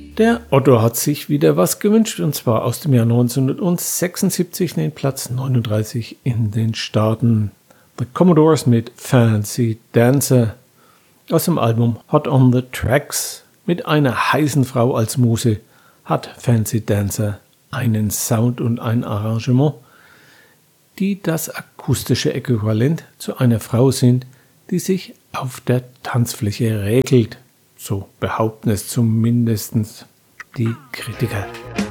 Der Otto hat sich wieder was gewünscht, und zwar aus dem Jahr 1976, den Platz 39 in den Staaten. The Commodores mit Fancy Dancer aus dem Album Hot on the Tracks. Mit einer heißen Frau als Muse hat Fancy Dancer einen Sound und ein Arrangement, die das akustische Äquivalent zu einer Frau sind, die sich auf der Tanzfläche räkelt. So behaupten es zumindest die Kritiker.